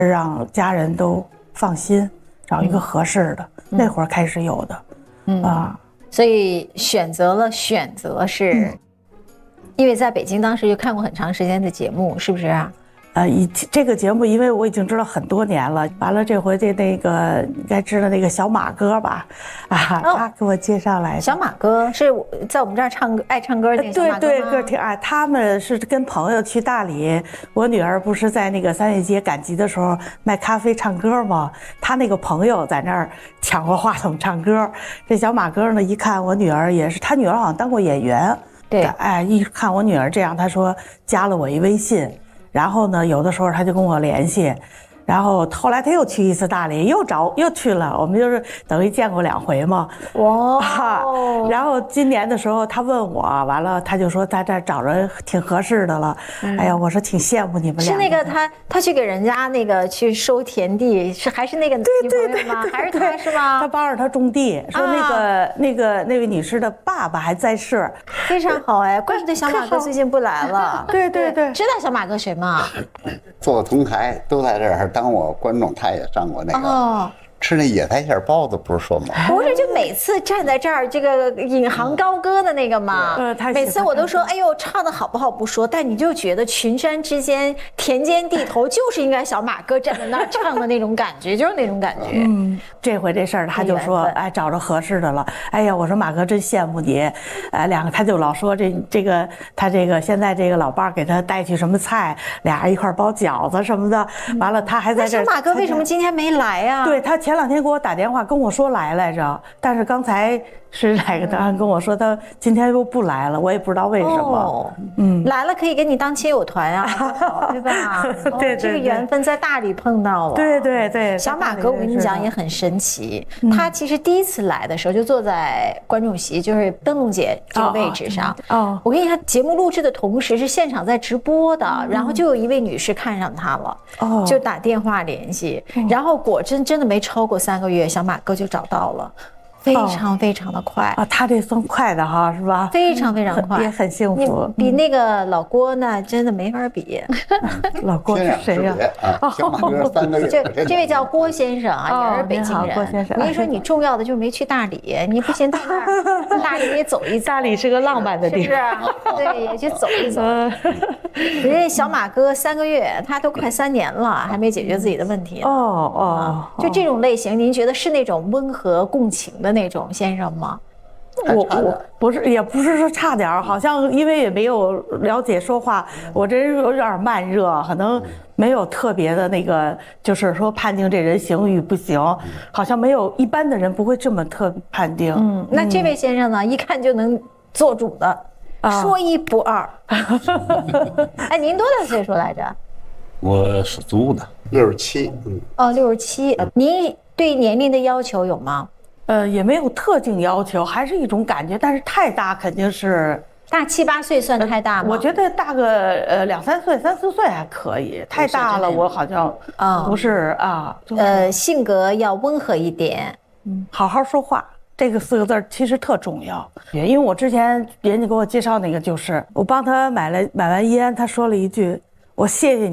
让家人都放心，找一个合适的。那会儿开始有的， 所以选择是，因为在北京当时就看过很长时间的节目，是不是啊？ 这个节目，因为我已经知道很多年了。完了，这回那个应该知道那个小马哥吧？他给我介绍来的。 小马哥是在我们这儿爱唱歌那个小马哥吗？ 对，个挺爱。他们是跟朋友去大理，我女儿不是在那个三月节赶集的时候卖咖啡唱歌吗？他那个朋友在那儿抢过话筒唱歌。这小马哥呢，一看我女儿也是，他女儿好像当过演员。 对， 一看我女儿这样，他说加了我一微信。然后呢，有的时候他就跟我联系，然后后来他又去一次大理，又去了，我们就是等于见过2回嘛。哇！然后今年的时候他问我，完了他就说他这找着挺合适的了。哎呀，我说挺羡慕你们俩。 是那个他去给人家那个去收田地，还是那个女朋友吗？还是他是吗？ 他帮着他种地，说那位女士的爸爸还在世。 非常好哎，怪不得小马哥最近不来了。 对， 知道小马哥谁吗？ 做同台都在这儿当我观众，他也上过那个吃那野菜馅包子，不是说吗？ 不是，就每次站在这儿这个引吭高歌的那个嘛。每次我都说，哎呦，唱的好不好不说，但你就觉得群山之间、田间地头，就是应该小马哥站在那儿唱的那种感觉，就是那种感觉。 这回这事儿他就说，哎，找着合适的了。哎呀，我说马哥真羡慕你，两个他就老说他现在这个老伴儿给他带去什么菜，俩人一块包饺子什么的。完了他还在这儿。 那小马哥为什么今天没来啊？ 对，他前2天给我打电话跟我说来着，但是刚才是哪个他跟我说他今天又不来了，我也不知道为什么。 来了可以给你当亲友团啊，对吧？ 对， 这个缘分在大理碰到了。 对。 小马哥我跟你讲也很神奇，他其实第一次来的时候就坐在观众席，就是灯笼姐这个位置上。我跟你讲，节目录制的同时是现场在直播的，然后就有一位女士看上他了，就打电话联系，然后果真的没超过3个月，小马哥就找到了。非常非常的快他这算快的哈，是吧？ 非常非常快， 也很幸福。 比那个老郭呢，真的没法比。 老郭是谁呀？ 小马哥3个月。 这位叫郭先生啊，也是北京人。 郭先生， 我跟你说，你重要的就是没去大理，你不行到那儿，大理也走一走。 大理是个浪漫的地方， 对，也去走一走。人家小马哥3个月，他都快3年了，还没解决自己的问题。就这种类型，您觉得是那种温和共情的那种先生吗？ 我不是，也不是说差点儿，好像因为也没有了解说话，我这人有点慢热，可能没有特别的那个，就是说判定这人行与不行，好像没有一般的人不会这么判定。 那这位先生呢，一看就能做主的，说1不2。哎，您多大岁数来着？ 我属猪的 ，67。 67。您对年龄的要求有吗？ 也没有特定要求，还是一种感觉，但是太大肯定是大7、8岁算太大吗？ 我觉得大个2、3岁、3、4岁还可以，太大了我好像不是啊。 性格要温和一点， 好好说话，这个4个字其实特重要。因为我之前人家给我介绍那个，就是我帮他买完烟，他说了一句：“我谢谢你。”